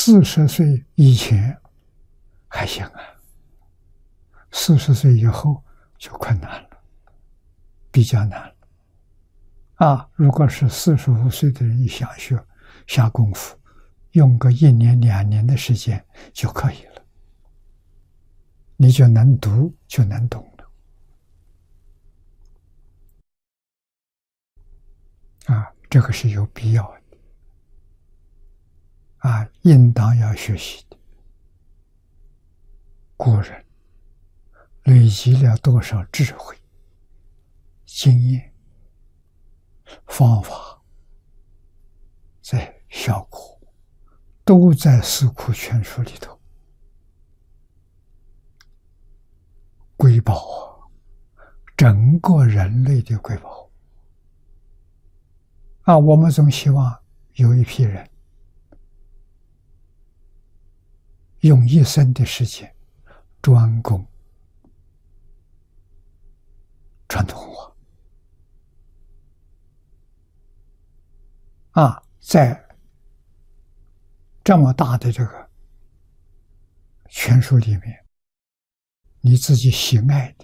40岁以前还行啊，40岁以后就困难了，比较难了。如果是45岁的人想学下功夫，用个1年2年的时间就可以了，你就能读就能懂了。这个是有必要的，应当要学习的。古人累积了多少智慧、经验、方法，在效果都在《四库全书》里头。瑰宝整个人类的瑰宝。我们总希望有一批人用一生的时间专攻传统文化，在这么大的这个全书里面，你自己喜爱的